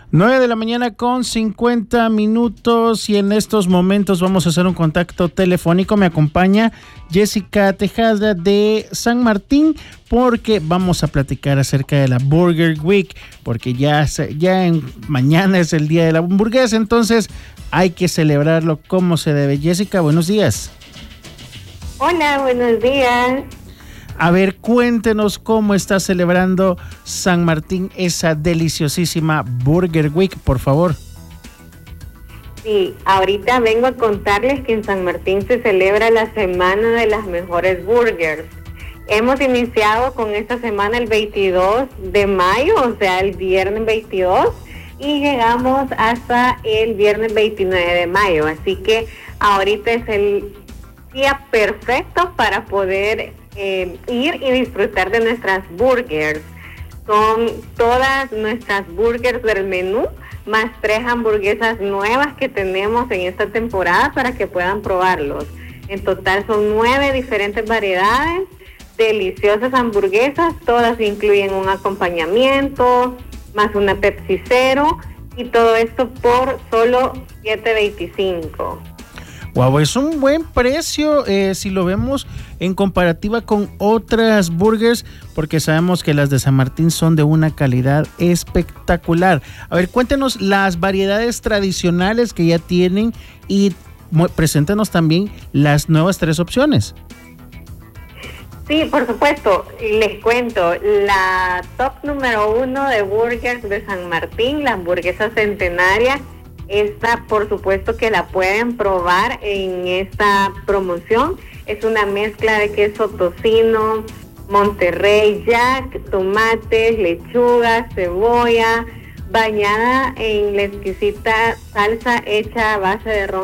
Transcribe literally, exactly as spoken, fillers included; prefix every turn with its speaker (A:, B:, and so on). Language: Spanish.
A: nueve de la mañana con cincuenta minutos y en estos momentos vamos a hacer un contacto telefónico. Me acompaña Jessica Tejada de San Martín porque vamos a platicar acerca de la Burger Week, porque ya, ya en, mañana es el día de la hamburguesa, entonces hay que celebrarlo como se debe. Jessica, buenos días.
B: Hola, buenos días.
A: A ver, cuéntenos cómo está celebrando San Martín esa deliciosísima Burger Week, por favor.
B: Sí, ahorita vengo a contarles que en San Martín se celebra la Semana de las Mejores Burgers. Hemos iniciado con esta semana el veintidós de mayo, o sea, el viernes veintidós, y llegamos hasta el viernes veintinueve de mayo. Así que ahorita es el día perfecto para poder eh, ir y disfrutar de nuestras burgers. Son todas nuestras burgers del menú, más tres hamburguesas nuevas que tenemos en esta temporada para que puedan probarlos. En total son nueve diferentes variedades, deliciosas hamburguesas, todas incluyen un acompañamiento, más una Pepsi Cero, y todo esto por solo siete veinticinco.
A: Wow, es un buen precio eh, si lo vemos en comparativa con otras burgers, porque sabemos que las de San Martín son de una calidad espectacular. A ver, cuéntenos las variedades tradicionales que ya tienen y preséntenos también las nuevas tres opciones.
B: Sí, por supuesto, les cuento, la top número uno de burgers de San Martín, la hamburguesa centenaria. Esta, por supuesto que la pueden probar en esta promoción. Es una mezcla de queso tocino, Monterrey Jack, tomates, lechuga, cebolla, bañada en la exquisita salsa hecha a base de ron